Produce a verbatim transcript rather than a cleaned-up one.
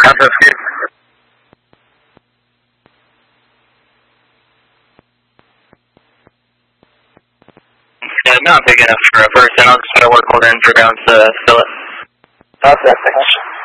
Process Steve. Yeah, not big enough for a person. I'll just put a work hold in for ground to fill it. Process, thanks.